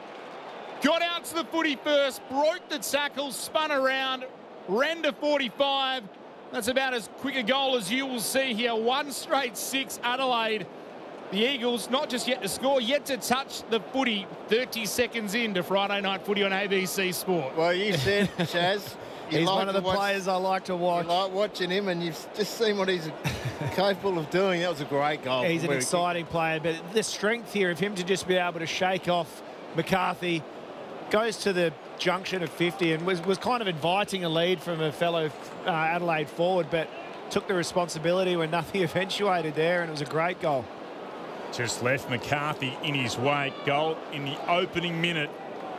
Speaker 3: Got out to the footy first. Broke the tackle. Spun around. Ran to 45. That's about as quick a goal as you will see here. 1 straight 6, Adelaide. The Eagles not just yet to score, yet to touch the footy. 30 seconds into Friday night footy on ABC Sport.
Speaker 2: Well, you said, Shaz,
Speaker 4: he's one of the players I like to watch.
Speaker 2: You like watching him, and you've just seen what he's capable of doing. That was a great goal.
Speaker 4: He's an exciting player, but the strength here of him to just be able to shake off McCarthy, goes to the junction of 50 and was kind of inviting a lead from a fellow Adelaide forward, but took the responsibility when nothing eventuated there, and it was a great goal.
Speaker 1: Just left McCarthy in his wake. Goal in the opening minute.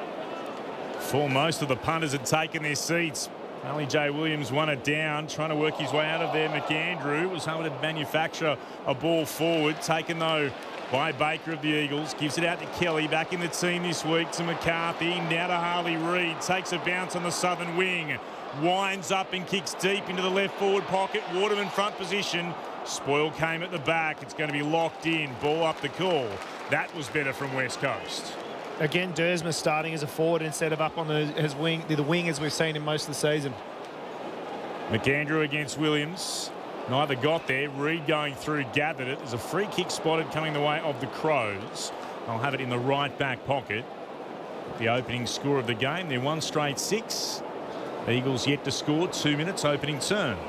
Speaker 1: Before most of the punters had taken their seats, only Jay Williams won it down, trying to work his way out of there. McAndrew was able to manufacture a ball forward, taken though by Baker of the Eagles. Gives it out to Kelly, back in the team this week to McCarthy. Now to Harley Reid. Takes a bounce on the southern wing. Winds up and kicks deep into the left forward pocket. Waterman front position. Spoil came at the back. It's going to be locked in. Ball up the call. That was better from West Coast.
Speaker 4: Again, Dersma starting as a forward instead of up on the wing as we've seen him most of the season.
Speaker 1: McAndrew against Williams. Neither got there. Reed going through, gathered it. There's a free kick spotted coming the way of the Crows. They'll have it in the right back pocket. The opening score of the game, they're 1 straight 6. Eagles yet to score. 2 minutes opening turn.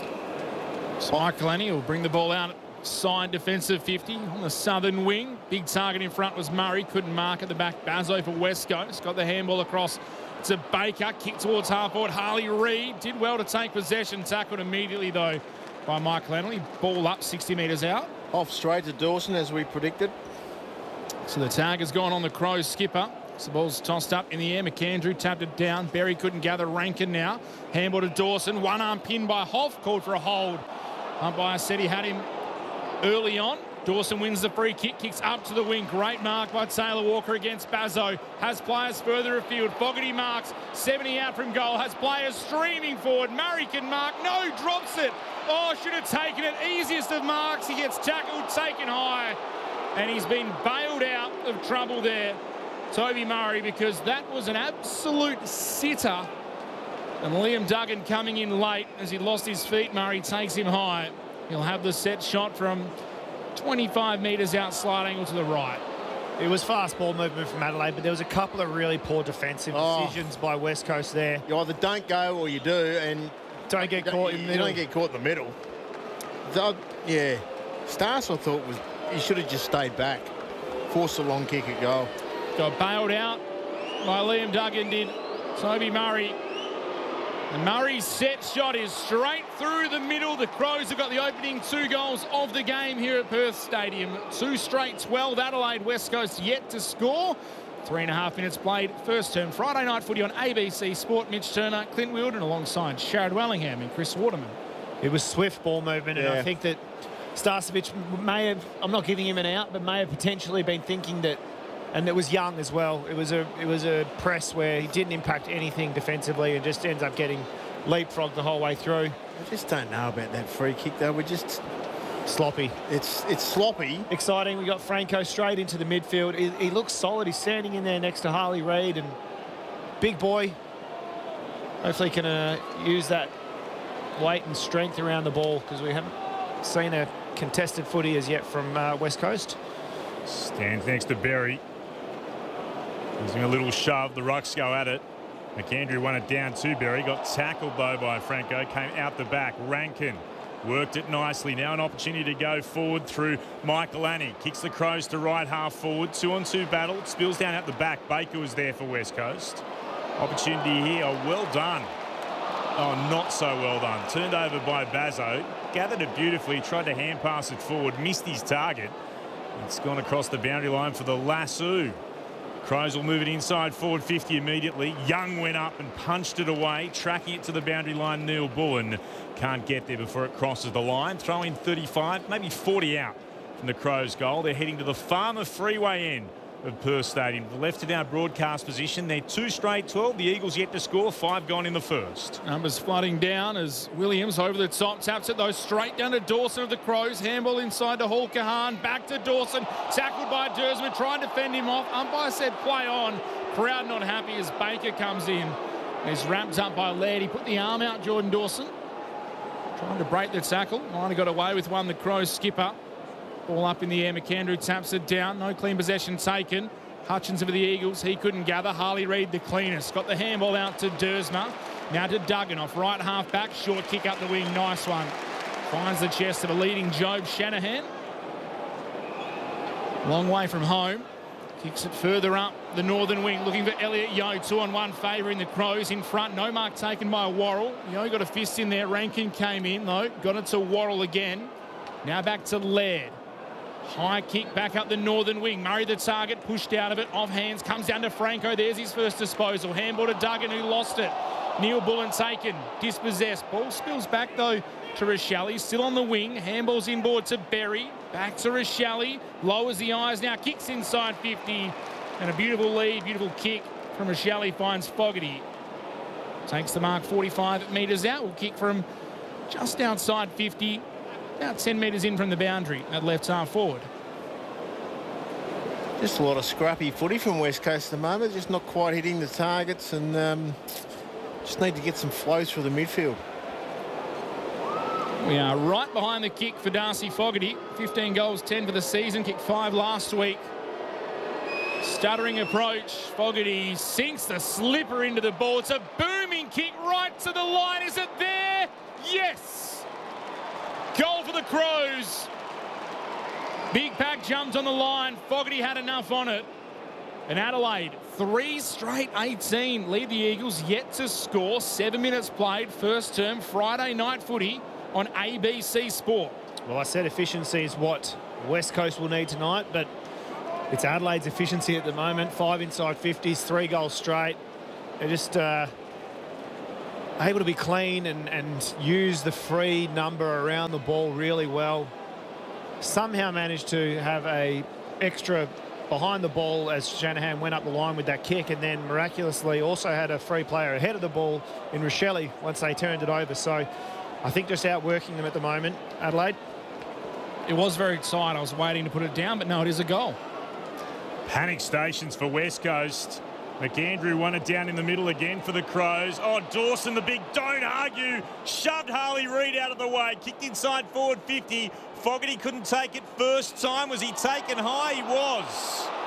Speaker 3: Michael Annie will bring the ball out side defensive 50 on the southern wing. Big target in front was Murray. Couldn't mark at the back. Bazzo for West Coast. Got the handball across to Baker. Kick towards half forward. Harley Reid did well to take possession. Tackled immediately though by Michael Annie. Ball up 60 metres out.
Speaker 2: Off straight to Dawson as we predicted.
Speaker 3: So the tag has gone on the Crows skipper. So the ball's tossed up in the air. McAndrew tapped it down. Berry couldn't gather. Rankin now. Handball to Dawson. One arm pinned by Hoff. Called for a hold. Umpire said he had him early on. Dawson wins the free kick. Kicks up to the wing. Great mark by Taylor Walker against Bazzo. Has players further afield. Fogarty marks. 70 out from goal. Has players streaming forward. Murray can mark. No, drops it. Oh, should have taken it. Easiest of marks. He gets tackled, taken high. And he's been bailed out of trouble there, Toby Murray, because that was an absolute sitter. And Liam Duggan coming in late as he lost his feet. Murray takes him high. He'll have the set shot from 25 metres out, slight angle to the right.
Speaker 4: It was fast ball movement from Adelaide, but there was a couple of really poor defensive decisions by West Coast there.
Speaker 2: You either don't go or you do, and
Speaker 4: don't get caught in the middle.
Speaker 2: You don't get caught in the middle. Yeah, Starsel thought he should have just stayed back, forced a long kick at goal.
Speaker 3: Got bailed out by Liam Duggan, did Toby Murray. And Murray's set shot is straight through the middle. The Crows have got the opening 2 goals of the game here at Perth Stadium. 2 straight 12. Adelaide, West Coast yet to score. 3.5 minutes played. First term Friday night footy on ABC Sport. Mitch Turner, Clint Wilden alongside Sharad Wellingham and Chris Waterman.
Speaker 4: It was swift ball movement, and I think that Starcevic may have, I'm not giving him an out, but may have potentially been thinking that, and it was young as well. It was a press where he didn't impact anything defensively and just ends up getting leapfrogged the whole way through.
Speaker 2: I just don't know about that free kick though. We're just
Speaker 4: sloppy.
Speaker 2: It's sloppy.
Speaker 4: Exciting. We got Franco straight into the midfield. He looks solid. He's standing in there next to Harley Reid, and big boy. Hopefully can use that weight and strength around the ball, because we haven't seen a contested footy as yet from West Coast.
Speaker 1: Stands next to Berry. Using a little shove, the Rucks go at it. McAndrew won it down to Berry. Got tackled though by Franco. Came out the back. Rankin worked it nicely. Now an opportunity to go forward through Michael Annie. Kicks the Crows to right half forward. 2-on-2 battle. Spills down out the back. Baker was there for West Coast. Opportunity here. Oh, well done. Oh, not so well done. Turned over by Bazzo. Gathered it beautifully. Tried to hand pass it forward. Missed his target. It's gone across the boundary line for the lasso. Crows will move it inside forward 50 immediately. Young went up and punched it away, tracking it to the boundary line. Neil Bullen can't get there before it crosses the line. Throw in 35, maybe 40 out from the Crows' goal. They're heading to the Farmer Freeway end of Perth Stadium. Left in our broadcast position. They're 2 straight 12. The Eagles yet to score. 5 gone in the first.
Speaker 3: Numbers flooding down as Williams over the top taps it though straight down to Dawson of the Crows. Handball inside to Hall Kahan. Back to Dawson. Tackled by Dersman. Trying to fend him off. Umpire said play on. Crowd not happy as Baker comes in. He's wrapped up by Laird. He put the arm out, Jordan Dawson. Trying to break the tackle. Might have got away with one. The Crows skipper. Ball up in the air. McAndrew taps it down. No clean possession taken. Hutchins of the Eagles. He couldn't gather. Harley Reid the cleanest. Got the handball out to Dersma. Now to Duggan off right half back. Short kick up the wing. Nice one. Finds the chest of a leading Job Shanahan. Long way from home. Kicks it further up the northern wing. Looking for Elliot Yeo. 2-on-1 favouring the Crows in front. No mark taken by Worrell. Yeo got a fist in there. Rankin came in though. Got it to Worrell again. Now back to Laird. High kick back up the northern wing. Murray the target, pushed out of it, off hands, comes down to Franco. There's his first disposal. Handball to Duggan, who lost it. Neil Bullen taken, dispossessed. Ball spills back though to Rochelle. Still on the wing. Handball's inboard to Berry. Back to Rochelle. Lowers the eyes now, kicks inside 50. And a beautiful lead, beautiful kick from Rochelle. Finds Fogarty. Takes the mark 45 metres out. Will kick from just outside 50. About 10 metres in from the boundary at left half forward.
Speaker 2: Just a lot of scrappy footy from West Coast at the moment. Just not quite hitting the targets, and just need to get some flow through the midfield.
Speaker 3: We are right behind the kick for Darcy Fogarty. 15 goals, 10 for the season. Kicked 5 last week. Stuttering approach. Fogarty sinks the slipper into the ball. It's a booming kick right to the line. Is it there? Yes! Goal for the Crows. Big Pack jumped on the line. Fogarty had enough on it. And Adelaide, 3 straight 18. Lead the Eagles yet to score. 7 minutes played. First term Friday night footy on ABC Sport.
Speaker 4: Well, I said efficiency is what West Coast will need tonight, but it's Adelaide's efficiency at the moment. 5 inside 50s, 3 goals straight. They're just able to be clean and use the free number around the ball really well. Somehow managed to have a extra behind the ball as Shanahan went up the line with that kick, and then miraculously also had a free player ahead of the ball in Rochelle once they turned it over. So I think just outworking them at the moment, Adelaide.
Speaker 3: It was very tight. I was waiting to put it down, but no, it is a goal.
Speaker 1: Panic stations for West Coast. McAndrew won it down in the middle again for the Crows. Oh, Dawson, the big don't argue. Shoved Harley Reid out of the way. Kicked inside forward 50. Fogarty couldn't take it first time. Was he taken high? He was.